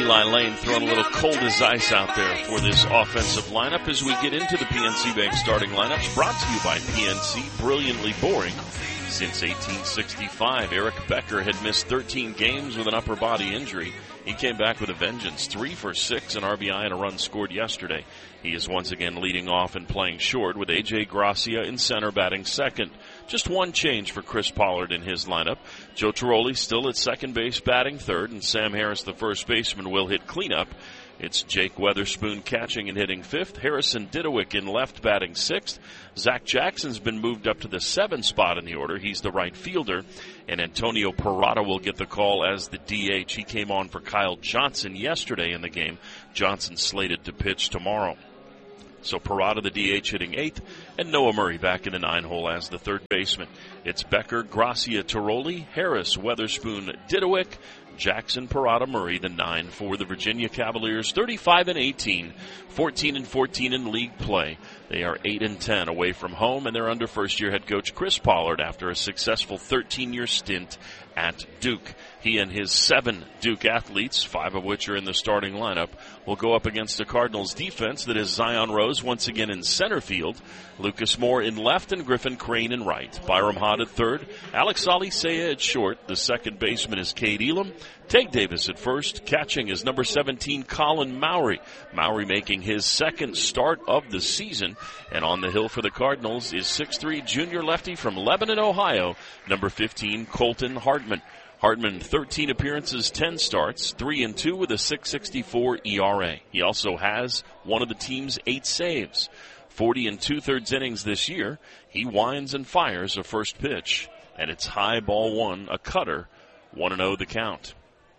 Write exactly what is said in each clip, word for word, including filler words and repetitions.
Eli Lane throwing a little cold as ice out there for this offensive lineup as we get into the P N C Bank starting lineups, brought to you by P N C, brilliantly boring since eighteen sixty-five. Eric Becker had missed thirteen games with an upper body injury. He came back with a vengeance, three for six, an R B I and a run scored yesterday. He is once again leading off and playing short with A J Gracia in center batting second. Just one change for Chris Pollard in his lineup. Joe Tiroli still at second base batting third, and Sam Harris, the first baseman, will hit cleanup. It's Jake Weatherspoon catching and hitting fifth. Harrison Didowick in left batting sixth. Zach Jackson's been moved up to the seventh spot in the order. He's the right fielder. And Antonio Parada will get the call as the D H. He came on for Kyle Johnson yesterday in the game. Johnson slated to pitch tomorrow. So Parada, the D H, hitting eighth, and Noah Murray back in the nine hole as the third baseman. It's Becker, Gracia, Tiroli, Harris, Weatherspoon, Didowick, Jackson, Parada, Murray, the nine for the Virginia Cavaliers, thirty-five and eighteen, fourteen and fourteen in league play. They are eight and ten away from home, and they're under first-year head coach Chris Pollard after a successful thirteen-year stint at Duke. He and his seven Duke athletes, five of which are in the starting lineup, will go up against a Cardinals defense that is Zion Rose once again in center field, Lucas Moore in left, and Griffin Crane in right. Byram Hott at third, Alex Alicea at short. The second baseman is Cade Elam. Tate Davis at first. Catching is number seventeen, Colin Mowry. Mowry making his second start of the season. And on the hill for the Cardinals is six three junior lefty from Lebanon, Ohio, number fifteen, Colton Hartman. Hartman, thirteen appearances, ten starts, three and two with a six sixty-four E R A. He also has one of the team's eight saves. forty and two-thirds innings this year. He winds and fires a first pitch, and it's high ball one, a cutter, one and oh the count.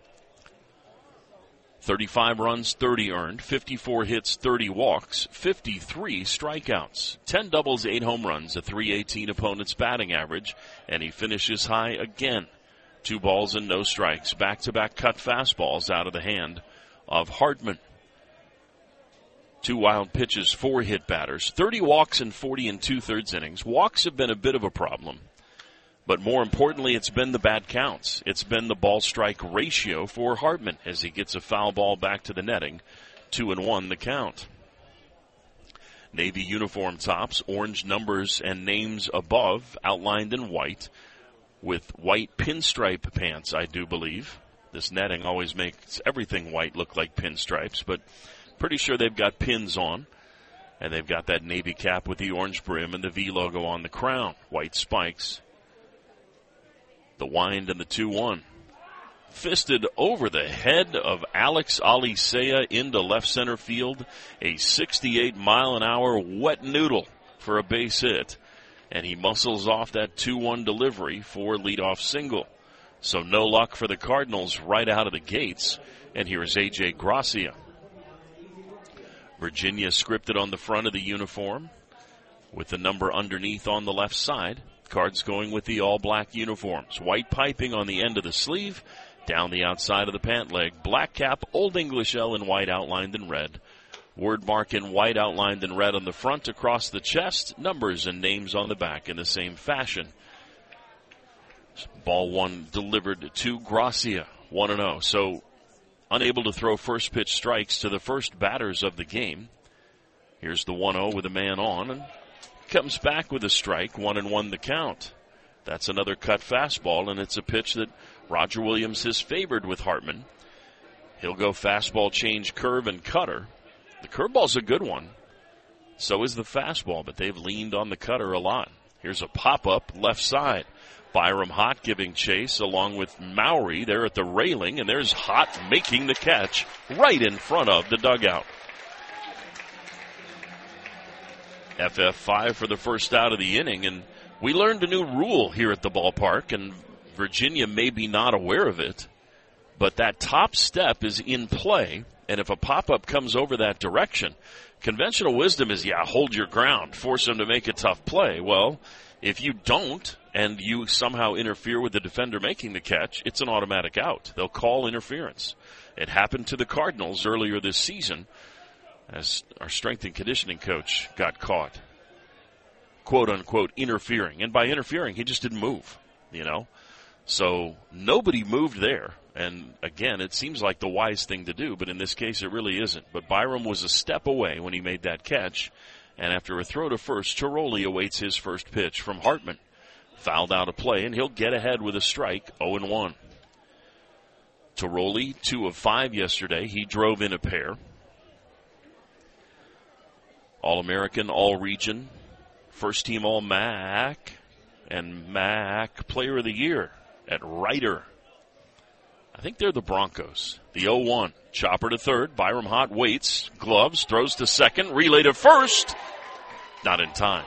thirty-five runs, thirty earned, fifty-four hits, thirty walks, fifty-three strikeouts, ten doubles, eight home runs, a three eighteen opponent's batting average, and he finishes high again. Two balls and no strikes. Back-to-back cut fastballs out of the hand of Hartman. Two wild pitches, four hit batters, thirty walks in forty and two-thirds innings. Walks have been a bit of a problem, but more importantly, it's been the bad counts. It's been the ball-strike ratio for Hartman as he gets a foul ball back to the netting. Two and one the count. Navy uniform tops, orange numbers and names above, outlined in white, with white pinstripe pants, I do believe. This netting always makes everything white look like pinstripes, but pretty sure they've got pins on. And they've got that navy cap with the orange brim and the V logo on the crown. White spikes. The wind and the two one. Fisted over the head of Alex Alicea into left center field. A sixty-eight mile an hour wet noodle for a base hit. And he muscles off that two one delivery for leadoff single. So no luck for the Cardinals right out of the gates. And here's A J Gracia. Virginia scripted on the front of the uniform with the number underneath on the left side. Cards going with the all-black uniforms. White piping on the end of the sleeve, down the outside of the pant leg. Black cap, Old English L in white outlined in red. Word mark in white outlined in red on the front across the chest. Numbers and names on the back in the same fashion. Ball one delivered to Gracia, one and oh. So unable to throw first pitch strikes to the first batters of the game. Here's the one oh with a man on, and comes back with a strike, one and one the count. That's another cut fastball, and it's a pitch that Roger Williams has favored with Hartman. He'll go fastball, change, curve, and cutter. The curveball's a good one. So is the fastball, but they've leaned on the cutter a lot. Here's a pop-up left side. Byram Hott giving chase along with Mowry there at the railing, and there's Hott making the catch right in front of the dugout. F F five for the first out of the inning, and we learned a new rule here at the ballpark, and Virginia may be not aware of it, but that top step is in play, and if a pop-up comes over that direction, conventional wisdom is, yeah, hold your ground, force them to make a tough play. Well, if you don't, and you somehow interfere with the defender making the catch, it's an automatic out. They'll call interference. It happened to the Cardinals earlier this season as our strength and conditioning coach got caught, quote-unquote, interfering. And by interfering, he just didn't move, you know. So nobody moved there. And, again, it seems like the wise thing to do, but in this case it really isn't. But Byram was a step away when he made that catch. And after a throw to first, Tiroli awaits his first pitch from Hartman. Fouled out of play, and he'll get ahead with a strike, oh and one. Tiroli, two of five yesterday. He drove in a pair. All-American, All-Region, first-team All-M A C, and M A C Player of the Year at Ryder. I think they're the Broncos. The oh one. Chopper to third. Byram Hott waits. Gloves. Throws to second. Relay to first. Not in time.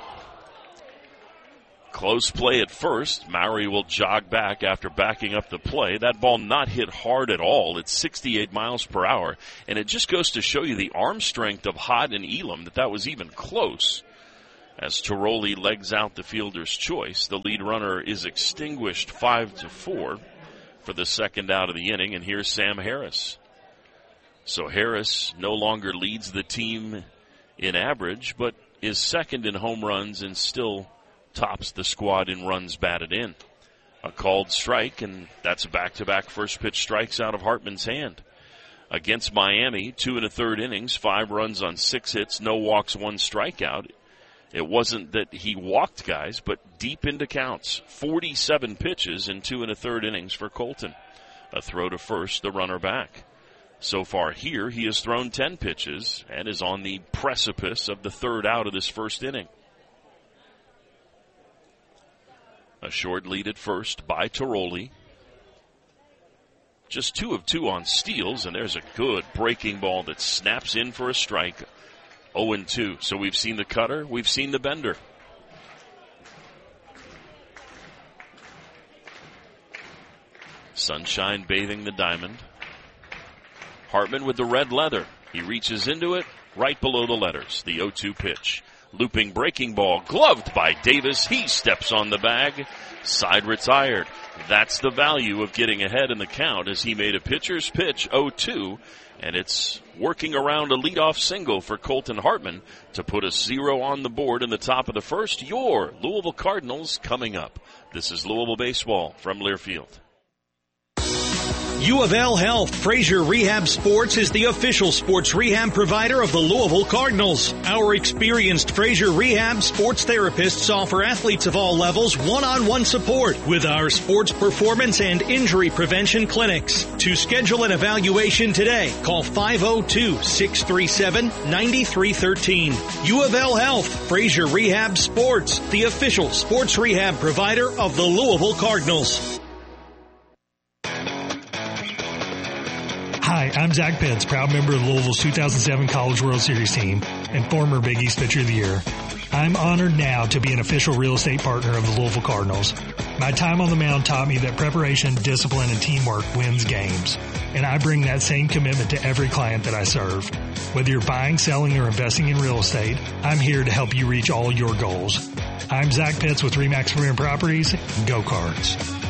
Close play at first. Maury will jog back after backing up the play. That ball not hit hard at all. It's sixty-eight miles per hour. And it just goes to show you the arm strength of Hott and Elam that that was even close. As Tiroli legs out the fielder's choice, the lead runner is extinguished five to four for the second out of the inning. And here's Sam Harris. So Harris no longer leads the team in average, but is second in home runs and still tops the squad in runs batted in. A called strike, and that's back-to-back first-pitch strikes out of Hartman's hand. Against Miami, two and a third innings, five runs on six hits, no walks, one strikeout. It wasn't that he walked guys, but deep into counts. forty-seven pitches in two and a third innings for Colton. A throw to first, the runner back. So far here, he has thrown ten pitches and is on the precipice of the third out of this first inning. A short lead at first by Tiroli. Just two of two on steals, and there's a good breaking ball that snaps in for a strike. oh and two. So we've seen the cutter, we've seen the bender. Sunshine bathing the diamond. Hartman with the red leather. He reaches into it, right below the letters. The oh two pitch. Looping breaking ball, gloved by Davis. He steps on the bag. Side retired. That's the value of getting ahead in the count as he made a pitcher's pitch, oh two. And it's working around a leadoff single for Colton Hartman to put a zero on the board in the top of the first. Your Louisville Cardinals coming up. This is Louisville Baseball from Learfield. U of L Health Frazier Rehab Sports is the official sports rehab provider of the Louisville Cardinals. Our experienced Frazier Rehab sports therapists offer athletes of all levels one-on-one support with our sports performance and injury prevention clinics. To schedule an evaluation today, call five oh two, six three seven, nine three one three. U of L Health Frazier Rehab Sports, the official sports rehab provider of the Louisville Cardinals. Hi, I'm Zach Pitts, proud member of Louisville's two thousand seven College World Series team and former Big East Pitcher of the Year. I'm honored now to be an official real estate partner of the Louisville Cardinals. My time on the mound taught me that preparation, discipline, and teamwork wins games. And I bring that same commitment to every client that I serve. Whether you're buying, selling, or investing in real estate, I'm here to help you reach all your goals. I'm Zach Pitts with RE/MAX Premier Properties. Go Cards.